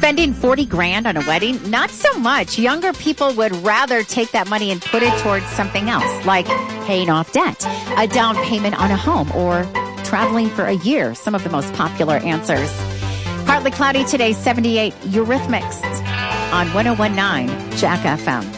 Spending 40 grand on a wedding? Not so much. Younger people would rather take that money and put it towards something else, like paying off debt, a down payment on a home, or traveling for a year. Some of the most popular answers. Partly cloudy today, 78. Eurythmics on 101.9 Jack FM.